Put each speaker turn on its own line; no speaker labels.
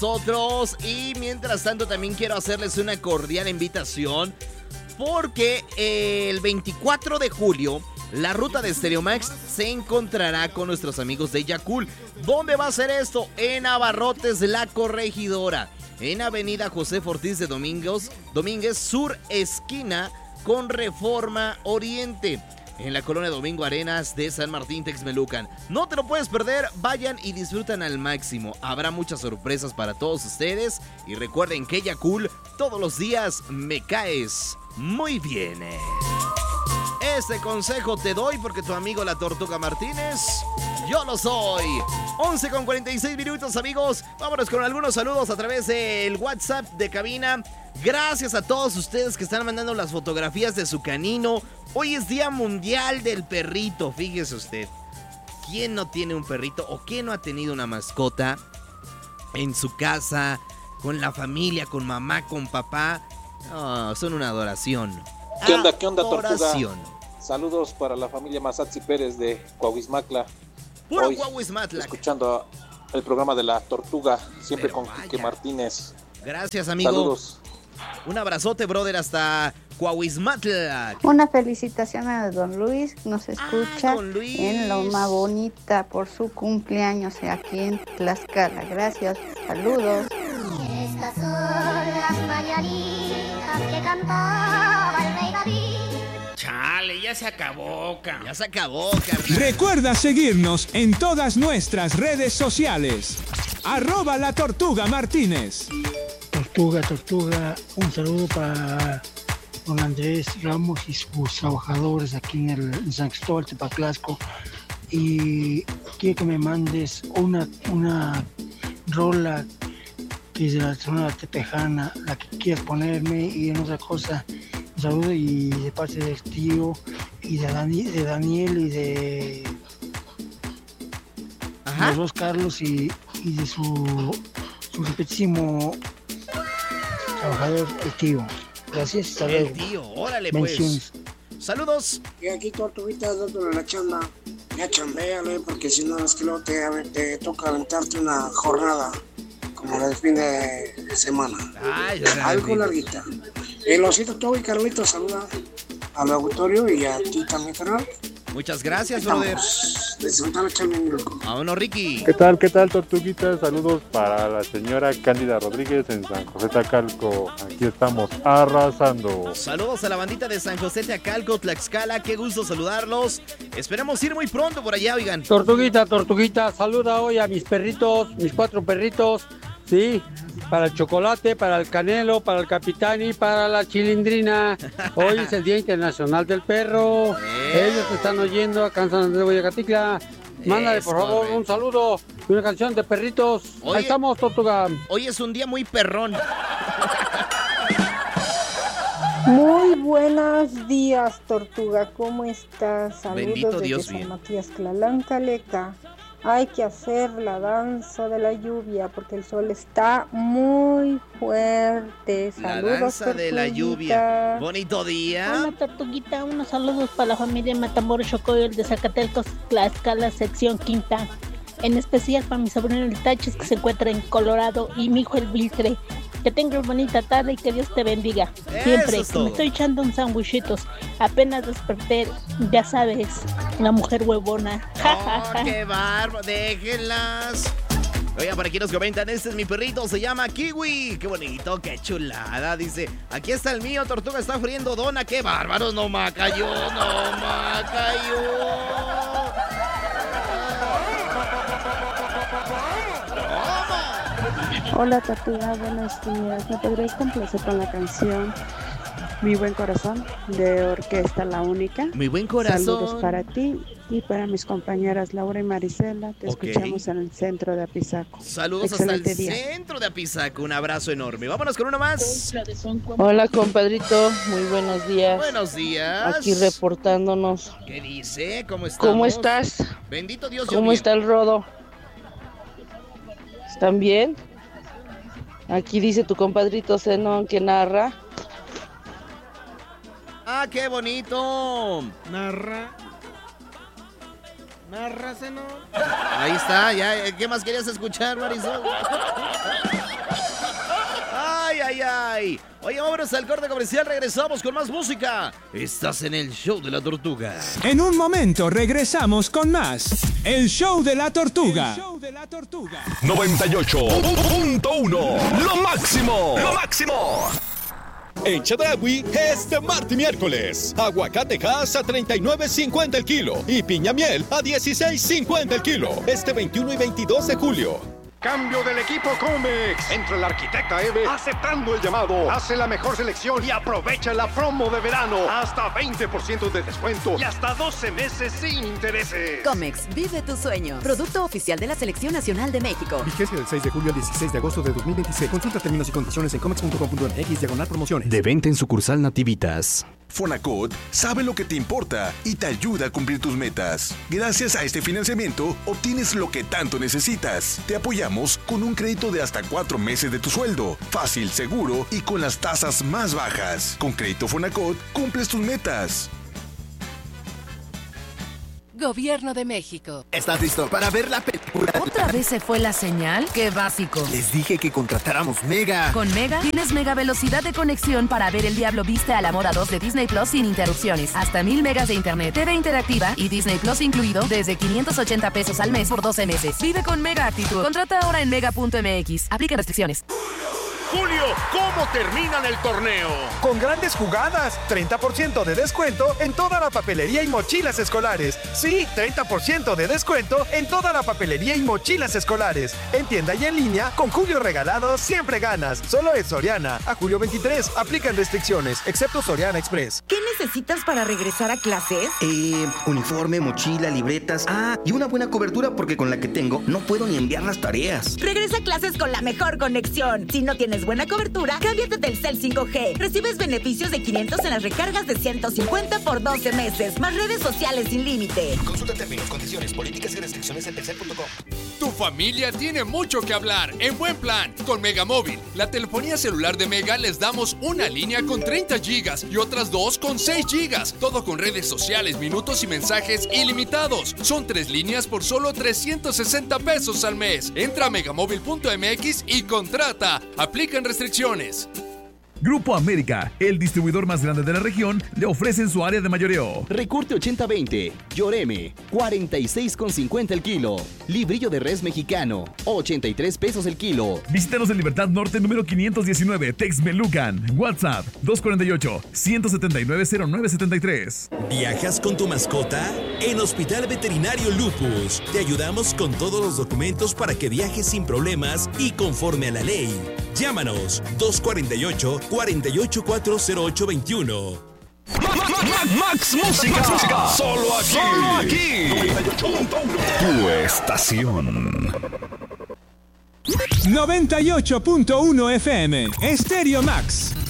nosotros. Y mientras tanto también quiero hacerles una cordial invitación porque el 24 de julio la ruta de Stereo Max se encontrará con nuestros amigos de Yakul. ¿Dónde va a ser esto? En Abarrotes La Corregidora, en Avenida José Ortiz de Domínguez Sur, esquina con Reforma Oriente, en la colonia Domingo Arenas de San Martín, Texmelucan. No te lo puedes perder, vayan y disfrutan al máximo. Habrá muchas sorpresas para todos ustedes. Y recuerden que Yakul, todos los días me caes muy bien. Este consejo te doy porque tu amigo la Tortuga Martínez, yo lo soy. 11:46 amigos. Vámonos con algunos saludos a través del WhatsApp de cabina. Gracias a todos ustedes que están mandando las fotografías de su canino. Hoy es Día Mundial del Perrito, fíjese usted. ¿Quién no tiene un perrito o quién no ha tenido una mascota en su casa, con la familia, con mamá, con papá? Oh, son una adoración.
¿Qué onda, Tortuga? Saludos para la familia Masatsi Pérez de Coahuizmatla.
Puro Coahuizmatla.
Escuchando el programa de la Tortuga, siempre con Quique Martínez.
Gracias, amigo.
Saludos.
Un abrazote, brother, hasta Coahuizmatla.
Una felicitación a don Luis, nos escucha en Loma Bonita por su cumpleaños aquí en Tlaxcala. Gracias, saludos.
Estas son las mañanitas que cantaba el rey David.
Chale, ya se acabó, carnal.
Ya se acabó, carnal.
Recuerda seguirnos en todas nuestras redes sociales. @La Tortuga Martínez.
Tortuga, un saludo para don Andrés Ramos y sus trabajadores aquí en San Cristóbal, Tepatlasco. Y quiero que me mandes una rola que es de la zona tepejana, la que quieras ponerme, y en otra cosa. Un saludo y de parte del tío y de Daniel y de los dos Carlos y de su respetísimo trabajador, el tío. Gracias, hasta luego.
El tío, órale pues. Saludos.
Y aquí Tortuguita dándole la chamba. Ya chambéale, porque si no es que luego te toca aventarte una jornada como la del fin de semana. Algo larguita. El osito todo y Carlito saluda al auditorio y a ti también, carnal.
Muchas gracias, brother.
Vámonos,
Ricky.
¿Qué tal, Tortuguita? Saludos para la señora Cándida Rodríguez en San José Tacalco. Aquí estamos arrasando.
Saludos a la bandita de San José Tacalco, Tlaxcala. Qué gusto saludarlos. Esperemos ir muy pronto por allá, oigan.
Tortuguita, saluda hoy a mis perritos, mis 4 perritos. Sí, para el Chocolate, para el Canelo, para el Capitán y para la Chilindrina. Hoy es el Día Internacional del Perro. Ellos te están oyendo acá en San Andrés, Guayacaticla. Mándale, por favor, un saludo y una canción de perritos.
Oye,
ahí estamos, Tortuga.
Hoy es un día muy perrón.
Muy buenos días, Tortuga. ¿Cómo estás? Saludos
Bendito
desde
Dios
San
mío.
Matías, Tlalán, Caleca. Hay que hacer la danza de la lluvia porque el sol está muy fuerte. Saludos,
La danza de la lluvia. Bonito día.
Hola, Tortuguita. Unos saludos para la familia Matamoros Chocoyol de Zacatelcos, Tlaxcala, sección quinta. En especial para mi sobrino el Taches, que se encuentra en Colorado, y mi hijo el Viltre. Que tengas bonita tarde y que Dios te bendiga. Siempre.
Es todo.
Me estoy echando un sandwichitos. Apenas desperté, ya sabes, la mujer huevona.
Oh, qué bárbaro. Déjenlas. Oiga, para quien nos comentan, este es mi perrito, se llama Kiwi. Qué bonito, qué chulada. Dice, aquí está el mío, Tortuga está friendo dona. Qué bárbaros, no macayó.
Hola, Tortuga, buenos días. ¿Me podrías complacer con la canción Mi Buen Corazón de Orquesta La Única?
Mi Buen Corazón.
Saludos para ti y para mis compañeras Laura y Marisela. Te escuchamos en el centro de Apizaco.
Saludos
Excelente
hasta el
día.
centro de Apizaco. Un abrazo enorme. Vámonos con uno más.
Hola, compadrito. Muy buenos días.
Buenos días.
Aquí reportándonos.
¿Qué dice? ¿Cómo estás?
¿Cómo estás?
Bendito Dios.
¿Cómo está el rodo? ¿Están bien? Aquí dice tu compadrito Zenón que narra.
¡Ah, qué bonito!
Narra, Zenón.
Ahí está, ya. ¿Qué más querías escuchar, Marisol? Bye. Oye, vámonos al corte comercial, regresamos con más música. Estás en el Show de la Tortuga.
En un momento regresamos con más. El Show de la Tortuga.
98.1. Lo máximo. Lo máximo. En Chedraui, este martes y miércoles, aguacate Hass a $39.50 el kilo y piña miel a $16.50 el kilo. Este 21 y 22 de julio.
Cambio del equipo Comex. Entra el arquitecta Eve aceptando el llamado. Hace la mejor selección y aprovecha la promo de verano. Hasta 20% de descuento y hasta 12 meses sin intereses.
Comex, vive tu sueño. Producto oficial de la Selección Nacional de México.
Vigencia del 6 de julio al 16 de agosto de 2026. Consulta términos y condiciones en comex.com.mx/promociones.
De venta en sucursal Nativitas.
Fonacot sabe lo que te importa y te ayuda a cumplir tus metas. Gracias a este financiamiento, obtienes lo que tanto necesitas. Te apoyamos con un crédito de hasta 4 meses de tu sueldo. Fácil, seguro y con las tasas más bajas. Con Crédito Fonacot, cumples tus metas.
Gobierno de México.
¿Estás listo para ver la película?
¿Otra vez se fue la señal? ¡Qué básico!
Les dije que contratáramos Mega.
Con Mega tienes mega velocidad de conexión para ver El Diablo Viste a la Moda 2 de Disney Plus sin interrupciones. Hasta 1000 megas de internet, TV interactiva y Disney Plus incluido desde $580 al mes por 12 meses. Vive con Mega actitud. Contrata ahora en mega.mx. Aplica restricciones.
Julio, ¿cómo terminan el torneo?
Con grandes jugadas, 30% de descuento en toda la papelería y mochilas escolares. Sí, 30% de descuento en toda la papelería y mochilas escolares. En tienda y en línea, con Julio regalado, siempre ganas. Solo es Soriana. A julio 23, aplican restricciones, excepto Soriana Express.
¿Qué necesitas para regresar a clases?
Uniforme, mochila, libretas. Y una buena cobertura porque con la que tengo no puedo ni enviar las tareas.
Regresa a clases con la mejor conexión. Si no tienes buena cobertura, cámbiate del Telcel 5G. Recibes beneficios de 500 en las recargas de 150 por 12 meses, más redes sociales sin límite.
Consulta términos, condiciones, políticas y restricciones en telcel.com.
Tu familia tiene mucho que hablar en buen plan con Megamóvil. La telefonía celular de Mega les damos una línea con 30 gigas y otras 2 con 6 gigas. Todo con redes sociales, minutos y mensajes ilimitados. Son 3 líneas por solo $360 al mes. Entra a megamóvil.mx y contrata. Aplican restricciones.
Grupo América, el distribuidor más grande de la región, le ofrece en su área de mayoreo.
Recorte 80-20, Lloreme, $46.50 el kilo. Librillo de res mexicano, $83 el kilo.
Visítanos en Libertad Norte número 519, Texmelucan. WhatsApp, 248-179-0973.
¿Viajas con tu mascota? En Hospital Veterinario Lupus, te ayudamos con todos los documentos para que viajes sin problemas y conforme a la ley. Llámanos 248-4840-821.
Max Música. Solo aquí. 98.1. Tu estación.
98.1 FM. Estéreo Max.